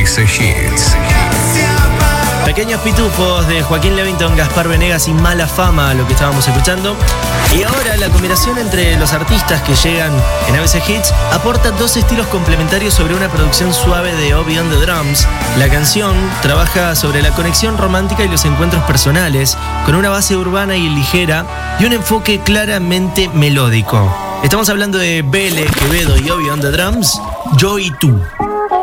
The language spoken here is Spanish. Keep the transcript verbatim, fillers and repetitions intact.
A B C Hits. Pequeños pitufos de Joaquín Levington, Gaspar Venegas y Mala Fama, lo que estábamos escuchando. Y ahora la combinación entre los artistas que llegan en A B C Hits aporta dos estilos complementarios sobre una producción suave de Obi on the Drums. La canción trabaja sobre la conexión romántica y los encuentros personales, con una base urbana y ligera y un enfoque claramente melódico. Estamos hablando de Bele, Quevedo y Obi on the Drums, Yo y Tú.